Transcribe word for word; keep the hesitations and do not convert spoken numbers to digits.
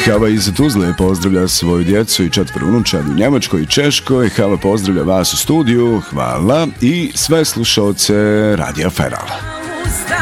Hava iz Tuzle pozdravlja svoju djecu i četvr unučad u Njemačkoj i Češkoj. Hava pozdravlja vas u studiju, hvala, i sve slušaoce Radija Feral.